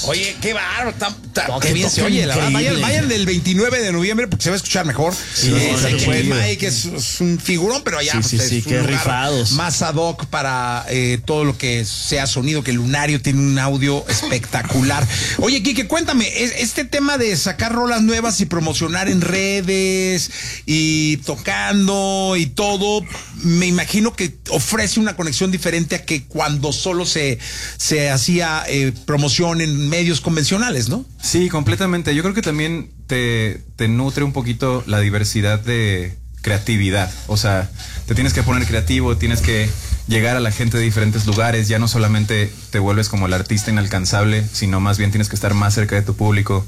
Oye, qué bárbaro. Qué bien se oye, la verdad. Vayan del 29 de noviembre porque se va a escuchar mejor. Mike es un figurón, pero allá es qué rifados. Más ad hoc para todo lo que sea sonido, que el Lunario tiene un audio espectacular. Oye, Quique, cuéntame, este tema de sacar rolas nuevas y promocionar en redes y tocando y todo, me imagino que ofrece una conexión diferente a que cuando solo se hacía promoción en medios convencionales, ¿no? Sí, completamente. Yo creo que también te nutre un poquito la diversidad de creatividad. O sea, te tienes que poner creativo, tienes que llegar a la gente de diferentes lugares. Ya no solamente te vuelves como el artista inalcanzable, sino más bien tienes que estar más cerca de tu público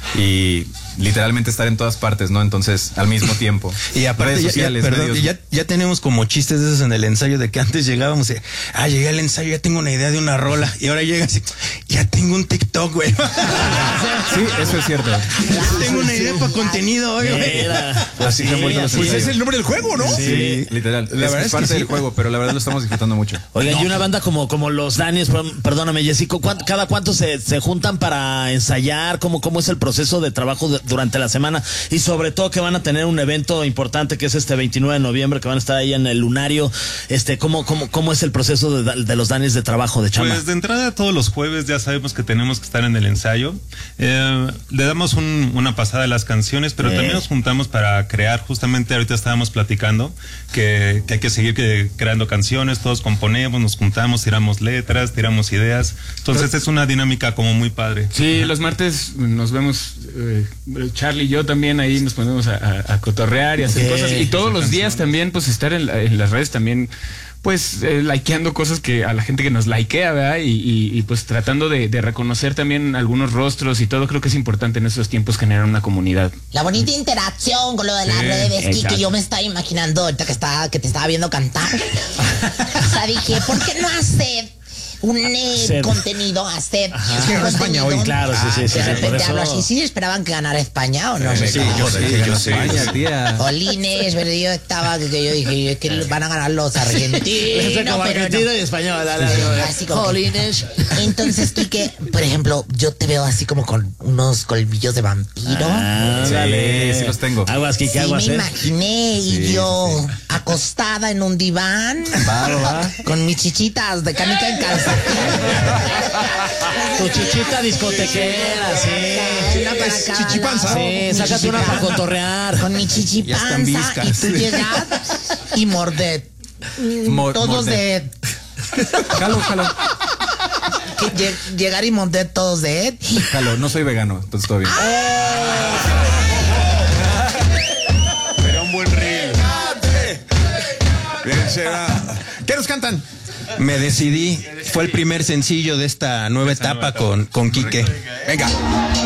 y literalmente estar en todas partes, ¿no? Entonces, al mismo tiempo. Y aparte, redes sociales, ya tenemos como chistes de esos en el ensayo, de que antes llegábamos y, llegué al ensayo, ya tengo una idea de una rola, y ahora llegas y, ya tengo un TikTok, güey. Sí, eso es cierto. Tengo una idea para contenido hoy, güey. Así pues es el nombre del juego, ¿no? Sí, literal. La verdad es parte del juego, pero la verdad lo estamos disfrutando mucho. Oigan, y una banda como los Daniels, perdóname, Jessico, ¿cada cuánto se juntan para ensayar? ¿Cómo es el proceso de trabajo durante la semana? Y sobre todo que van a tener un evento importante que es este 29 de noviembre, que van a estar ahí en el Lunario. ¿Cómo es el proceso de los Daniels de trabajo, de chamba? Pues de entrada todos los jueves ya sabemos que tenemos que estar en el ensayo. Le damos una pasada a las canciones, pero también nos juntamos para crear. Justamente ahorita estábamos platicando que hay que seguir creando canciones, todos componemos, nos juntamos, tiramos letras, tiramos ideas. Entonces es una dinámica como muy padre. Sí, los martes nos vemos, Charlie y yo también ahí nos ponemos a cotorrear y hacer cosas. Y todos los días también, pues estar en las redes también, pues likeando cosas que a la gente que nos likea, ¿verdad? Y pues tratando de reconocer también algunos rostros y todo. Creo que es importante en estos tiempos generar una comunidad. La bonita interacción con lo de las redes, que yo me estaba imaginando ahorita que te estaba viendo cantar. O sea, dije, ¿por qué no hacer un contenido, hacer? Es que ganó España hoy. Claro, sí. De repente hablo así. ¿Sí esperaban que ganara España o no? Sí, yo sí. España, tía. Jolines, pero yo estaba, que yo dije, es que van a ganar los argentinos. Como pero argentino no. y español. Así como Jolines. Entonces, Quique, por ejemplo, yo te veo así como con unos colmillos de vampiro. Sí, los tengo. Aguas, Quique, aguas. Me imaginé y yo acostada en un diván con mis chichitas de canica en calza. Tu chichita discotequera, sí. Una para cada chichipanza. lado. Sí, sácate una para cotorrear. Con mi chichipanza y tú llegas y morded. Todos de... Jalo. Llegar y morder todos de... Jalo, no soy vegano, entonces todo bien. Pero un buen reel. ¿Qué nos cantan? Me decidí, fue el primer sencillo de esta nueva etapa con Quique. Venga.